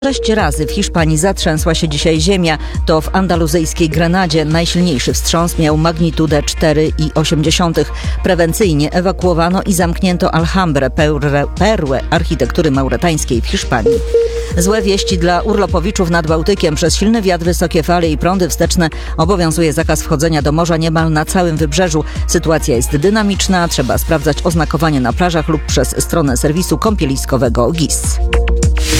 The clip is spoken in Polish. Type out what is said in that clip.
6 razy w Hiszpanii zatrzęsła się dzisiaj ziemia. To w andaluzyjskiej Grenadzie najsilniejszy wstrząs miał magnitudę 4,8. Prewencyjnie ewakuowano i zamknięto Alhambrę, perłę architektury mauretańskiej w Hiszpanii. Złe wieści dla urlopowiczów nad Bałtykiem. Przez silny wiatr, wysokie fale i prądy wsteczne obowiązuje zakaz wchodzenia do morza niemal na całym wybrzeżu. Sytuacja jest dynamiczna, trzeba sprawdzać oznakowanie na plażach lub przez stronę serwisu kąpieliskowego GIS.